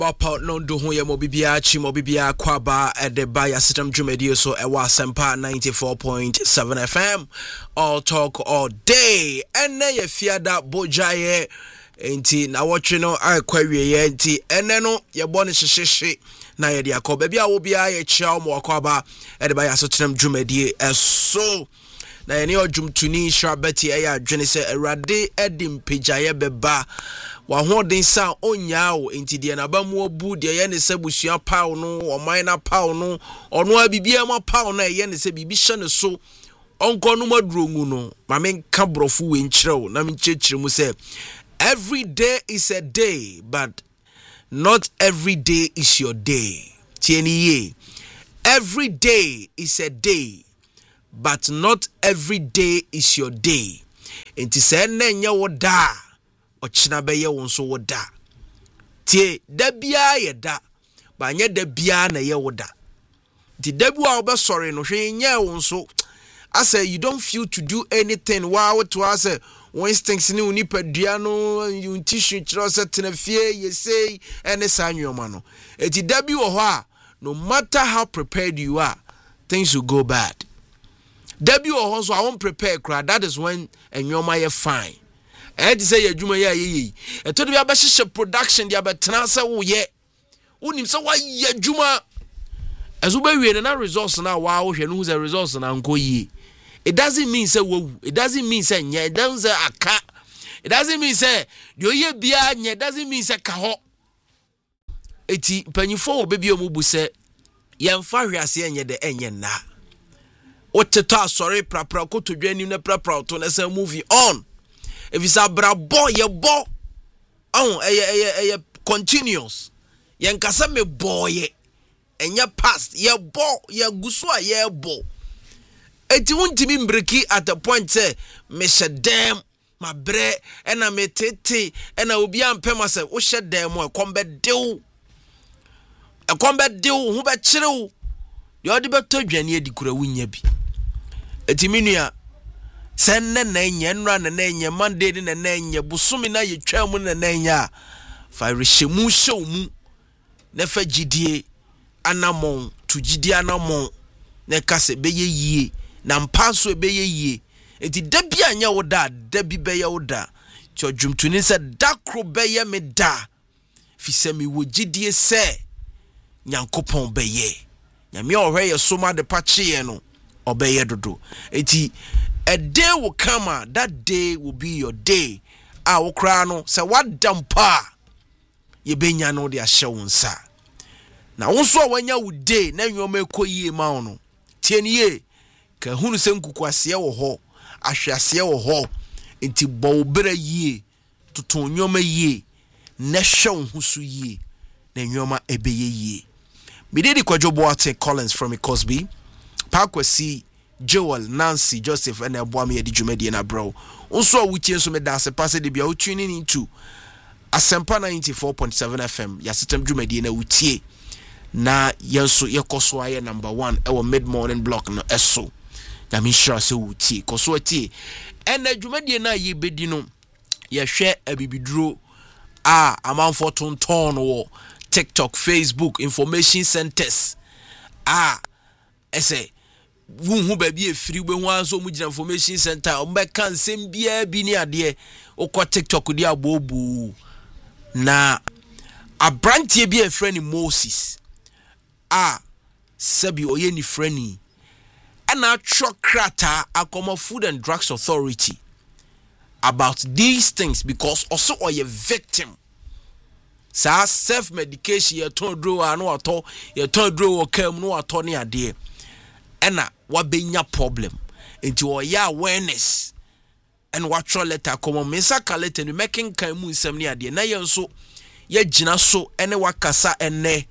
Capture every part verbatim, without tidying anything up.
Papa no do ho ye mobibia chi mobibia kwaba e de ba ya sitam dwumadie so e wa Asempa ninety-four point seven F M. All talk all day. Ene ye fiada bojaye enti na wotwe no akwawie ye enti ene no ye bo ne hyehye na ye de akọ bia wo bia ye chia mo akwaba e de ba ya sitam dwumadie eso na ye ne odwumtuni shrabeti e ya adwene se Awurade edim pejaye beba wa hoden sa onyaawo enti de na ba mu obu de ye ne se busua paw no o minor paw no ono abibia ma paw na ye ne se bibi hye ne so onko no madrongu no ma men ka brofo we nkirew na men chechire mu se every day is a day but not every day is your day. Tieni ye, every day is a day but not every day is your day. Enti se na nya wo da ochina beye won so wo da tie da bia ye da ba nya da bia na ye wo da ti da bua wo be sorry no hwe nya won so I say you don't feel to do anything wow to us one instincts ni unipadua no you tissue chiro set na fie ye say any sanwoma no eti da bi wo ho a no matter how prepared you are things will go bad. Da bi wo ho so I won't prepare cry, that is when enwoma ye fine. I say ya juma ya ye. E to be abahye production dia betena se wo ye. Unim se wa ye juma. Azu ba wie na resource na wa wo hwe no hu se resource na nko yi. It doesn't mean say wo. It doesn't mean say nya. It doesn't say aka. It doesn't mean say de ye bia nya. It doesn't mean say ka ho. Eti panyifo obebi omubu se yemfa hwiase enye de enye na. Oteta sorry prapra ko to dwani na prapra to na say movie on. If it's a brabo ye bo oh eh eh eh continuous ye nkasa me boy enya past ye bo ye guso a ye bo eti wuntimi mbreki at the point say me shedem ma bre ena me tete ena obi ampema say wo shedem o kombe dew e kombe dew hu be kirew ye odi beto dwane edi kura wunya bi eti minua senne na enye nra na na enye Monday ni na na enye busumi na ye twam na na enye fa rehemu hwemu na fa gidie anamon to gidie anamon na kase beye yie na mpanso beye yie enti da bia anya wo da da bi beye wo da cho dwumtuni se da kro beye me da fi se mi wo gidie se nyankopon beye nyame ohwe ye soma de pache no obeye dodo enti a day will come, that day will be your day. Ah, okrano, say what dampa ye benya no dia shewunsa. Na wonso when ya wo day, na nwoma ekoyie ma ono. Tienie, ka hunu se nkukwase wo ho, ahwase wo ho, enti bo bere yie, tutu nwoma yie, na hwe husu yie, na nwoma ebeye yie. Midedi Kwajobo Ate Collins from Cosby, Parkwesi Joel, Nancy, Joseph, and Abuami Edi Jumedi na bro. Also, we change some dance pass the be tuning into Asempa ninety-four point seven F M. Yasitem Jumedi na utie na yanso yekoso aye number one. Our mid morning block no eso. Yami sure se utie koso utie. And the Jumedi na ye bedino ye share a bibidro ah amount for ton ton or TikTok, Facebook, information centers ah ese. Wunhu baby e free we wan so mu information center o be kan sem bia bi ni ade o ko TikTok di abobu na abrantie bi e friend Moses ah sabi oye ni friend ana chokrata akoma Food and Drugs Authority about these things because also oye victim sa self medication ye ton dro anu ato ye ton dro o kam no ato ni ade ena wabenya problem into oya awareness and what letter come me saka letter no making kan mu nsam ne ade na ye so ye gina so ene wakasa ene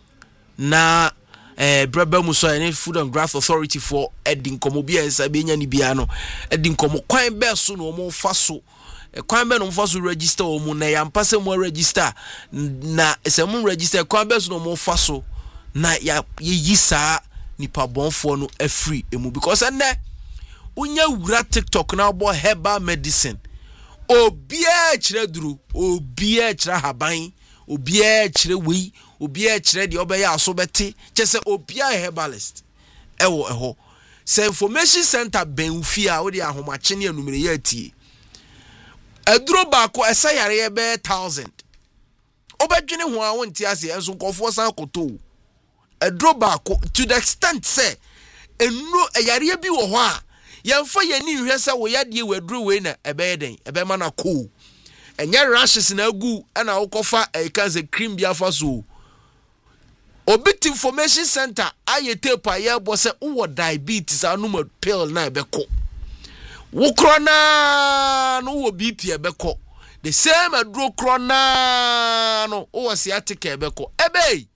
na eh braba mu so ene Food and Drugs Authority for edin komo bia nsa benya ni bia no edin komo kwan be so no mo fa so kwan be no fa so register o mu na ya mpase mo register na se mo register kwan be so no mo fa so na ya yi saa nipa bonfo no afree emu because ene unya wura TikTok na bo herbal medicine obia kire duru obia kire haban obia chire we obia chire de obeya aso bete chese obia herbalist ewo eho se information center benfi a wo de ahomache ne anumere ya tie aduro ba ko esa yare be one thousand obedwene ho a wonti ase enso nkofo san koto aduro ba ko to the extent say enno yare bi wo ho a yemfa yani hwe se wo yade we aduro we na ebe den ebe ma na ko enye rashes na agu na wokofa e kan se cream bia fa so obit information center aye tape aye bo se wo diabetes anu pill na ebeko wo krona no wo B P ebeko the same aduro krona no wo sciatic ebeko ebe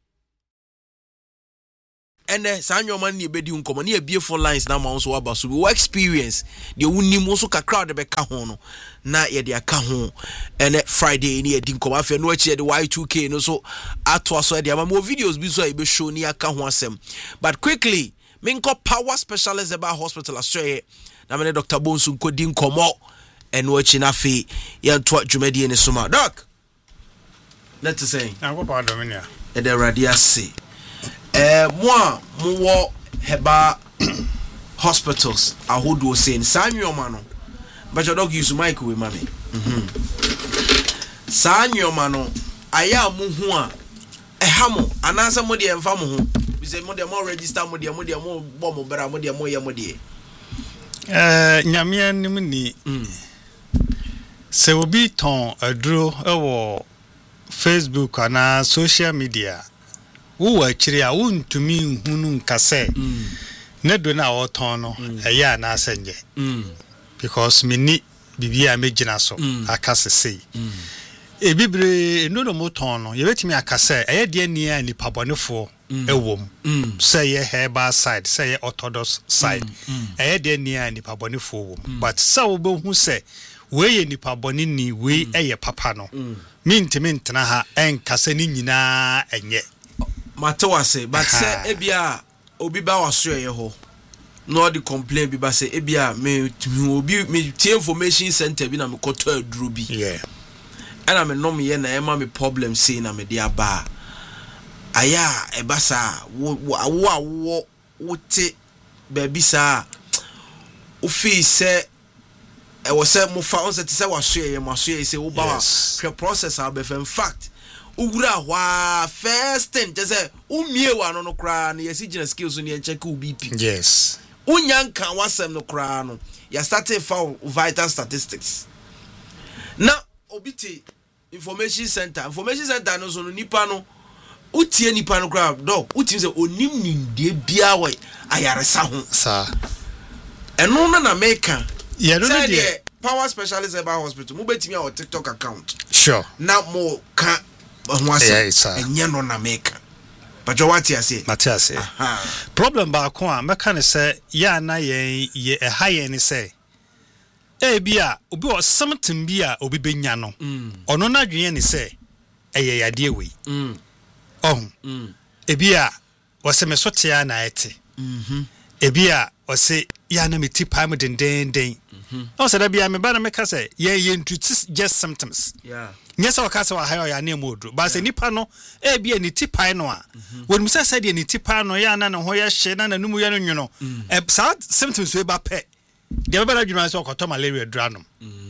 ene sanyo man ni ebedi unkomo ni beautiful lines na ma so aba so we experience the unim so ka crowd be ka ho no na ye de aka ho ene Friday ni edi unkomo afa no achi de Y two K no so ato so de ama mo videos bi so e be show ni aka ho asem but quickly minko power specialist about hospital astroye na me Doctor Bonsu nko di unkomo eno achi na fe ye to dwumadi ni so ma doc let's say anko pa domina e de radia say Eh, moi, mo heba hospitals ahodo sen sanyo no but your dog use mic we mami mhm sanyo no aya mo hu a eha mo anansa mo de emfa mo ho bi say mo de mo register mo de mo de mo bo mo bra mo de mo ye mo de eh nyame anim ni se obi ton aduro ewo Facebook ana social media wo akiri a wontumi nhunu nkase ne do na woton no eya na asenje because mini bibia megina so akasese e bibre no no moton no ye betimi akase eye de ani a nipa bonefo ewom say ye herbal side say ye orthodox side eye de ani a nipa bonefo ewom but sa wo be hu say we ye nipa boni ni we eye papa no mintimi ntena ha enkase ni nyina enye matawase but say ebia obi ba waso ye ho no the complain bi ba say ebia me obi me tie information center bi na me koto aduro bi yeah ana me nom ye na e ma me problem say na me dia ba aya e ba sa wo wo wo wote ba bi sa o fi se e wo se mo fa on se ti se waso ye mo aso ye se wo ba hwe process a be in fact ugura wa first thing just say umie wa no no kra na yesi gina skills no check u B P yes unyanka wasem no kra no ya started for vital statistics na obiti information center information center no so no nipa no utie nipa no kra do uti say onim ninde bia we ayaresa ho sa eno na na meka yeah no no power specialist about hospital mo betimi our TikTok account sure na mo ka yeah, enye no na make but you what you say Matias problem ba ko a meka ne say ya na ye ye e high ni say e bia obi o something bia obi benya no ono na dwen ni say eye yade we mm oh e bia o se me sotia na ete mhm e bia o se ya na meti pam den den den mhm o se da bia me ba na meka say ye ye intuit just symptoms yeah nyesa wakasa wa hayo ya nemu odro ba se nipa no e bia ni tipai no a wonu misa sa de ni tipai no ya na na ho ya hye na na numu ya no nwono e sa symptoms we ba pe de ba na dwuma so okoto malaria dranom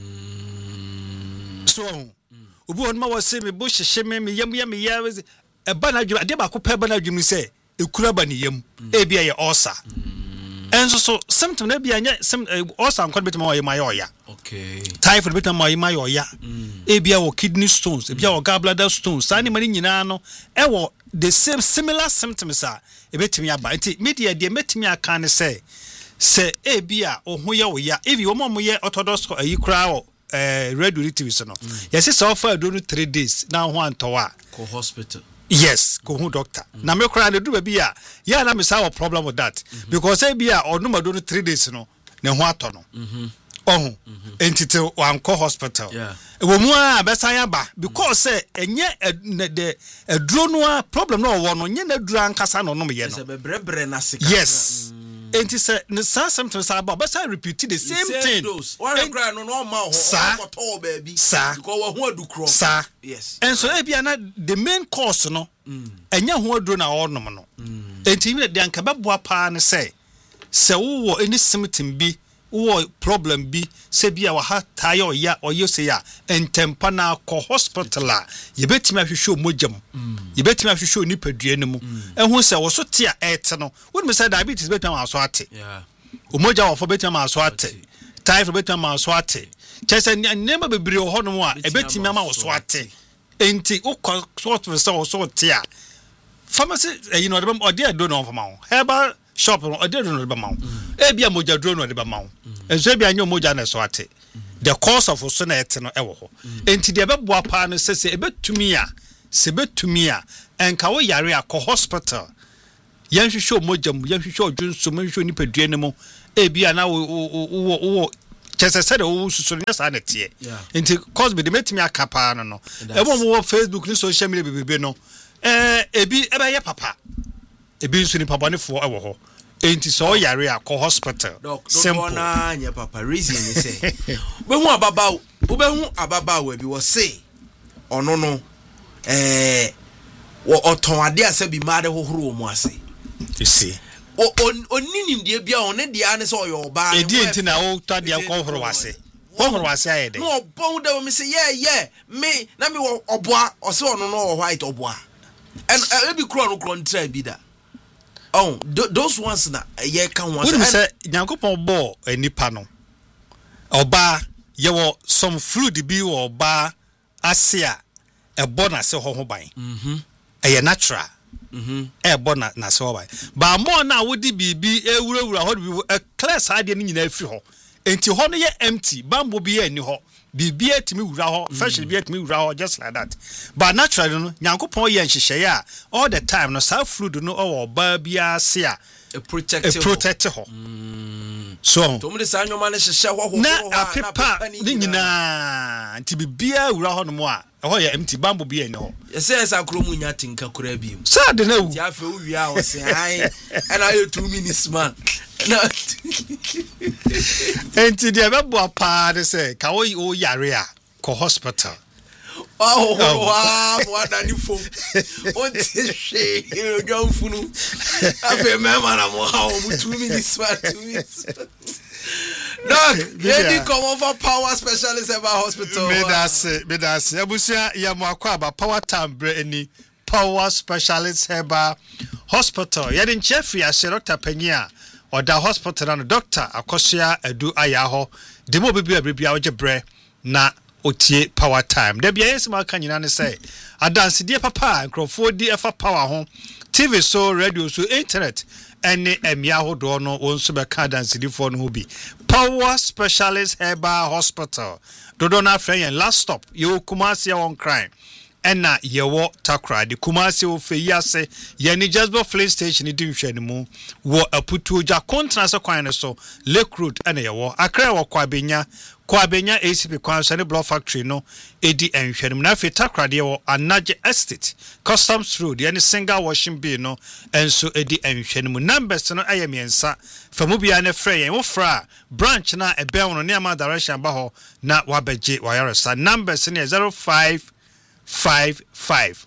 so obi won ma wo se me bo hyehye me me yam yam ya e ba na dwuma de ba ko pe ba na dwuma se e kura ba ni yam e bia ye ulcer enso so symptom na bia nya ulcer nkon betima wo ye ma ya okay typhoid betima wo ye ma ya e bia wo kidney stones e bia wo gallbladder stones sani mani nyina no e wo the same similar symptoms a e betimi aba nti media de metimi aka ne se se e bia o ho ye wo ya if wo mo ye orthodox ayi kra wo eh red relative so no yes se offer do no three days na ho antowa ko hospital yes go hu doctor mm. na me kra na do ba bia ya na me say problem with that mm -hmm. because e bia o no ma do no three days no ne ho ato no mhm oh entity wan ko hospital yeah wo mu a be san ya ba because say enye de aduro no a problem no wo no nye na aduro ankasa no no me ye no se be brebre na sika yes enti say ne sa something say about but repeat the same thing one cry no no ma ho ko baby because we ho adukro sa yes and so e bia na the main course no enya ho aduro na onom no enti me de anka beboa pa ne say se wo any symptom bi wo problem bi se bia wa ha tayo ya oyo se ya entempa na ko hospital a ye betimi ahwehwe omojam ye betimi ahwehwe ni padua ne mu ehun se wo so te a et no wo me say diabetes betimi aso ate yeah omoja wo fo betimi aso ate typhoid betimi aso ate chese nema bebre ho no a e betimi ama wo so ate enti wo sort of so so te a pharmacy you know dem ode do no for ma ho herbal shop no ode do no be ma ho e bia moja do no de be ma ho enso bia nyo moja na so ate the course of so na ete no e wo ho enti de beboa pa no sese e betumi a se betumi a enka wo yare akọ hospital yan hwehwe moja mu yan hwehwe odwunso mu hwehwe nipadua ne mu e bia na wo wo wo chese se de wo susu nya sa na tie enti cause be de metumi akapa no no e bo mo Facebook ni social media bebebe no eh ebi ebe ye papa ebi nso ni papa ne fo e wo ho enti so yare akọ hospital simple na nya papa reason ni say be hu ababa wo be hu ababa wo bi wo say ono no eh wo oton ade ase bi ma de hohoro mu ase you see o oninim de bia on de ane so yo ba edi enti na wo twa de akọ hohoro ase hohoro ase ayede no obon de me say yeah yeah me na me wo oboa o se ono no white oboa and e bi kro no kro ntra bi da oh those ones na ye kan ones and say nyankopon bo anipa no oba ye wo some fluid bi wo oba ase a e bo na se ho ho ban mhm e natural mhm e bo na na se ho ban ba mo na wodi bibi e wurawura ho bi e class ade ni nyina afiri ho enti ho no ye empty bambo bi ye ni ho bibi etimi wura ho fresh bi etimi wura ho just like that but naturally no nyankopon ye nhihye ya all the time no sa fluid no o ba bia se a a protect a protect ho mm. so to me sa nyoma ne hihye ho ho na apepa ni nyina nti bibia wura ho no mo a ho ye empty bambo bi ye ni ho yese sa kro mu nya tinka kura bi mu sa de na wu ti afa wi a o se ai and I two minutes man enti de bebo pa de say ka wo o yare a ko hospital oh wow what ani fo o ti she you don't funu afa me mana mo ha o mu two minutes man two minutes Doc, ready come over Power Specialist Herbal Hospital. Me da se, me da se. Abusia ya mo akwa ba Power Tambre eni Power Specialist Herbal Hospital. Ya din chef ya se Doctor Penya or da hospital na Doctor Akosia Edu Ayaho. Demo bibi abibia oje bre na otie Power Time. De bia yesi ma kan nyina ne say adanse die papa nkrofo di efa power ho. T V so, radio so, internet ene emia hodo no wonso be ka dance di fo no bi Power Specialist Herbal Hospital dodo na friend last stop you Kumasi on crime ena yewo takra di Kumasi o feyase ye ni Jasper Flint Station di nhwe ni mu wo aputu ja contrast kwan ne so Lake Road ena yewo akra wo kwa benya kwa benya A C P kwan so ne block factory no edi enhwe ni na fe takra de wo Anaje Estate Customs Road ye ni single washing bay no enso edi enhwe ni mu numbers no ayemiensa famu bia ne frɛ yɛn wo fra branch na ebe no ne ama direction ba ho na wabeje wayaresa numbers ne zero five five five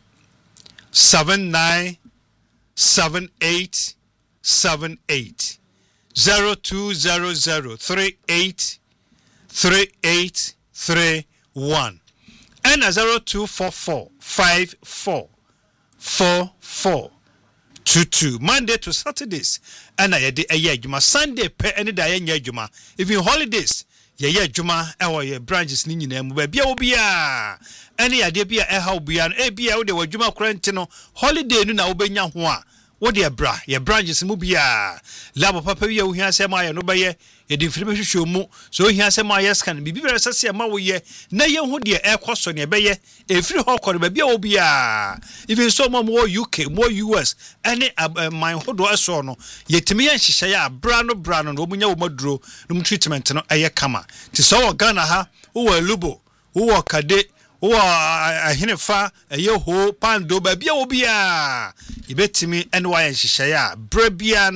seven nine seven eight seven eight zero two zero zero three eight three eight three one and zero two four four five four four four two two Monday to Saturdays and I did a year juma Sunday pe any day nya juma even holidays ye ye juma e wo ye branches ni nyina mu ba bia wo bia any ade bia e ha bia no e bia wo de wo juma quarantine no holiday nu na wo benya ho a wo de bra ye branches mu bia labo papa bia wo hia se ma ye no ba ye ye de firi be hwehwe mu so hia se ma ye scan bibi bere sese ma wo ye na ye hu de e kwaso ne be ye e firi ho kore ba bia wo bia even so mo mo U K mo U S any my hodo eso no ye timi ye nhihye ya bra no bra no wo munya wo maduro no treatment no eye kama ti so wo Ghana ha wo Lubo wo Kade wo ahenefa eye ho pando ba bia wo bia ye betimi ene wa ye nhihye ya bra bia no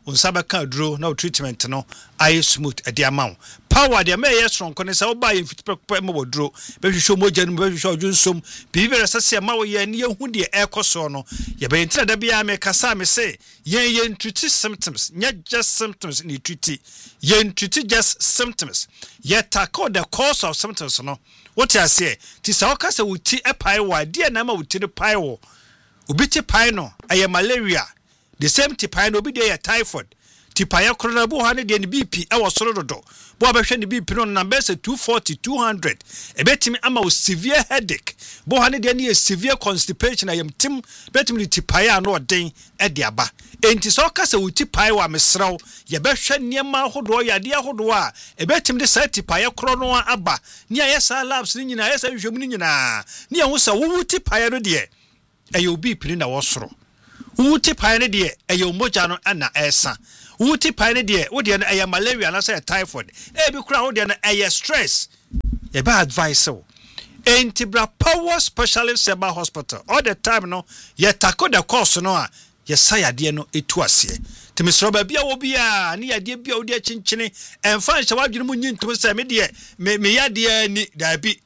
unsabaka aduro na treatment no aye smooth e dia ma power dia me ye strong kone sa oba ye fitpepe ma woduro be hwehwe moja no be hwehwe odwunsom bibi resase ma wo ye ne hu de ekoso no ye be ntina da bia me kasa me say ye ye treat symptoms nya just symptoms ni treat ye treat just symptoms ye tackle the cause of symptoms no what you say ti sa o kasa wuti epai wa dia na ma wuti ne pai wo obi ti pai no aye malaria the same tipai no obi dey typhoid tipai korona bo ha ne de B P e wo soro dodo bo abehwe ne B P no number say two forty two hundred e betimi ama wo severe headache bo ha ne de ne severe constipation ayam tim betimi tipai ano oden e de aba enti so kasa wo tipai wa mesraw ye behwe niema hodo ya de hodo a e betimi de sa tipai korona aba ni ayesa labs ni nyina ayesa hwehwem ni nyina ni ehun sa wo tipai no de e yo B P na wo soro wuti paine de eyo moja no ana esa wuti paine de wo de na eya malaria na say typhoid e bi kura wo de na eya stress e ba advice so Entibra Power Specialist Seba Hospital all the time no ye tako the course no a ye saya de no etu ase timisro ba bia wo bia ne ya de bia wo de chinchini emfa nhyɛ wadwene mu nyinto se me de me me ya de ni da bi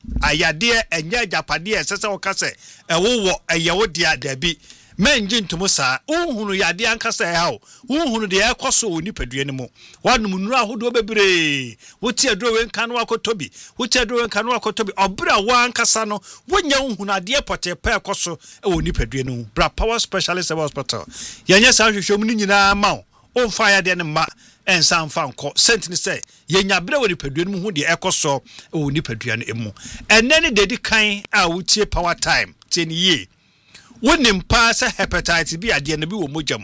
ayade enye japade sese wo ka se e wo wo eye wo de da bi menji ntomo saa unhunu yade ankasa ya ho unhunu de ekoso oni padua ne mu wanum nuru ahodo bebre woti aduro we nka no akotobi woti aduro we nka no akotobi obra wa ankasa no wonya unhunu ade pote pa ekoso e oni padua ne mu bra Power Specialist Hospital yenya saa hwehwem ni nyina ma o mfa ya de ne ma ensa mfa nko sentini say yenya bra woni padua ne mu hu de ekoso e oni padua ne mu enene dedi kan a wotie Power Time tieni ye wonim pa sa hepatitis B ade na bi wo mojam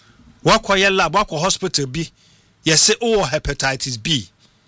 wakoye lab wako hospital bi yese o hepatitis B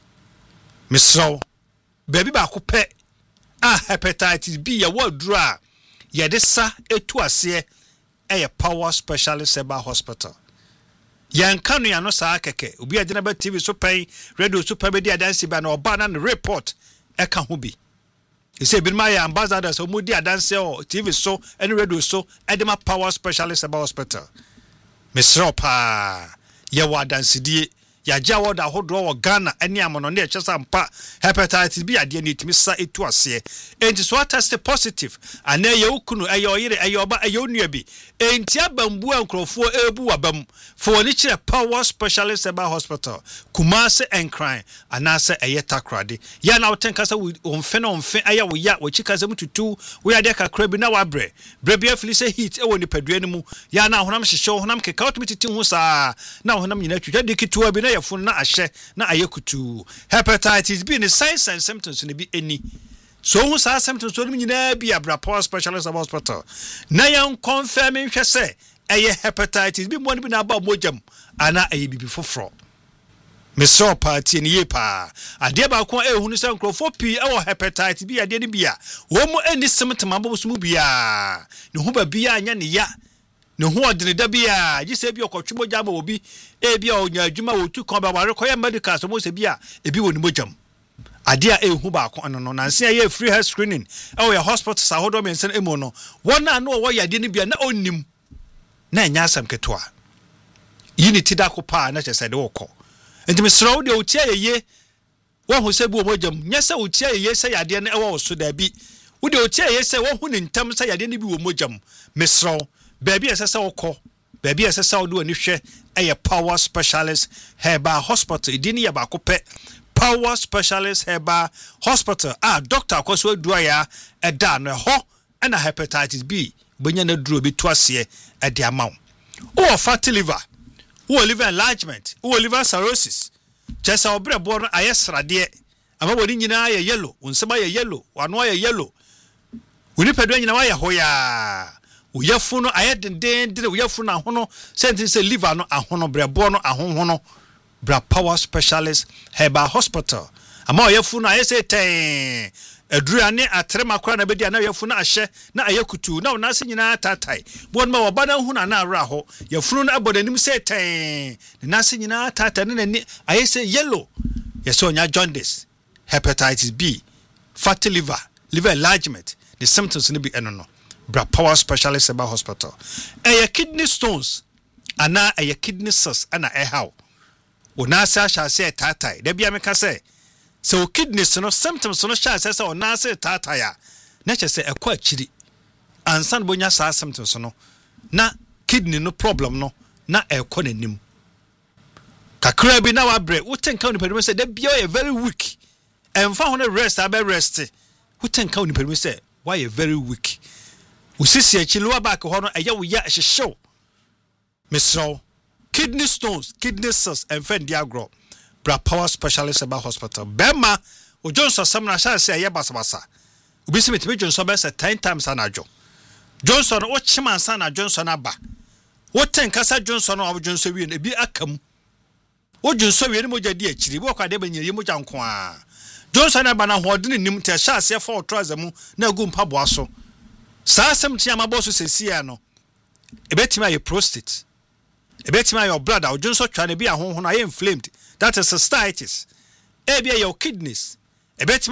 misro baby ba ko pe a hepatitis B ya wodru a ye de sa etu ase e Power Specialist Seba Hospital yan kanu ya no sa keke obi agena ba T V so pen radio so pen be di adansi ba na oba na report e ka ho bi he say bin my ambassador so mudi adanse o T V so any radio so edema Power Specialist Seba Hospital misro pa ye wa adanse die ya jawo da hodo wo Ghana ani amono ne echesa mpa hepatitis B ade ni timisa etu ase enti so test positive ana ye ukunu aye oyire aye oba aye onua bi enti abambu ankrofo ebu abam for ni kire Power Specialist Seba Hospital Kumase Enkran anase aye takrade ya na wotenka sa onfe na onfe aye wo ya wo chika zam tutu wo ya de kakra bi na wabre brebia fili se heat e woni padua ni mu ya na honam hyehye honam keka otomititi hu sa na honam nyina twja de kitua bi na yefun na ahye na ayekutu hepatitis B ni signs and symptoms ni bi eni so hu sa symptoms so ni nyina bi abra Power Specialist Hospital na yan confirm hwe se eye hepatitis B mo ni bi na ba mojam ana eye bibi foforo Mister Party ni yepa ade ba ko ehunu se nkrofo pi e wo hepatitis B ade ni bia wo mu eni symptom abosu mu bia ne hu ba bia anya ne ya ne hu odene da bia gise bi okotwe moja ma obi e bia onya adwuma wo tu kon ba ware koye medical so mo se bia e bi woni mojam ade a ehu ba ko no no nanse ye free health screening e wo ya hospital sa hodo men sen emo no wona no wo ya de ni bia na onnim na nya asam ketwa yini ti da ko pa na chese de wo ko enti misrawo de otia yeye wo hu se bi wo mojam nya se otia yeye se ya de na e wo so da bi wo de otia yeye se wo hu ni ntam se ya de ni bi wo mojam misrawo baby esesa okọ baby esesa odo ani hwe eye Power Specialist Herbal Hospital idini ya ba ko pe Power Specialist Herbal Hospital ah doctor akoso adua ya eda no ho na hepatitis B benya na duro bi to ase e de amaw o fatty liver o liver enlargement o liver cirrhosis chesa obrebo no ayesrade ama woni nyina ya yellow unsema ya yellow wano ya yellow woni pedwa nyina wa ya hoya uyafuno ayedenden dire uyafuno ahono sentence say liver no ahono brebo no ahonhono bra Power Specialist Herbal Hospital ama uyafuno ayese ten aduane atrema kora na bedi na uyafuno ahye na ayekutu na onase nyina tatai bon ma wobana hu na na ara ho yafuno na abodanim say ten na se nyina tatai na ni ayese yellow yeso onya jaundice hepatitis B fatty liver liver enlargement the symptoms ni bi eno no bra Power Specialist Seba Hospital eye kidney stones ana a kidney cells ana e how ona sa sha se tatai da bia me ka se so kidneys no symptoms no sha se se ona se tatai ya na che se ekwa chiri ansan bonya sa symptoms no na kidney no problem no na ekwa nanim kakra bi na wa bre wo tenka ni pedimo se da bia you very weak emfa ho na rest abe rest wo tenka ni pedimo se why you very weak usisi achi lower back ho no eye wo ya hyehyew misro kidney stones kidney cells and fen diagro bra power specialist about hospital bema o Johnson samna sha se eye basabasa obi se metime Johnson be se ten times anajo Johnson o chima nsa na Johnson aba wo tenka sa Johnson o Johnson wi na bi akam wo Johnson wi ni moja di akiri bo kwa de banyere moja nko a Johnson aba na hodene nim te sha se for trouser mu na gu mpa boaso sa asem tia maboso sesia no ebetima ye prostate ebetima your blood or Johnson twa na bi ahonho na ye inflamed that is cystitis e bia your kidneys ebetima